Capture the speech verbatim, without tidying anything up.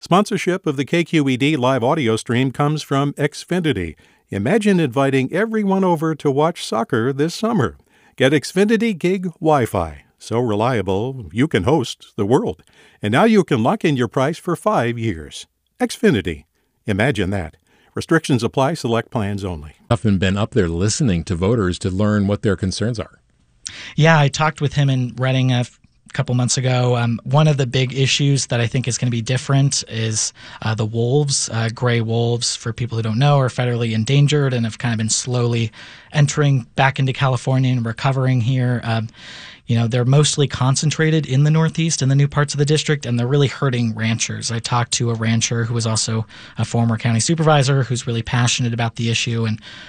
Sponsorship of the K Q E D live audio stream comes from Xfinity. Imagine inviting everyone over to watch soccer this summer. Get Xfinity Gig Wi-Fi. So reliable, you can host the world. And now you can lock in your price for five years. Xfinity. Imagine that. Restrictions apply. Select plans only. Often been up there listening to voters to learn what their concerns are. Yeah, I talked with him in Reading a couple months ago. Um, one of the big issues that I think is going to be different is uh, the wolves. Uh, gray wolves, for people who don't know, are federally endangered and have kind of been slowly entering back into California and recovering here. Um, You know, they're mostly concentrated in the Northeast and the new parts of the district, and they're really hurting ranchers. I talked to a rancher who was also a former county supervisor who's really passionate about the issue and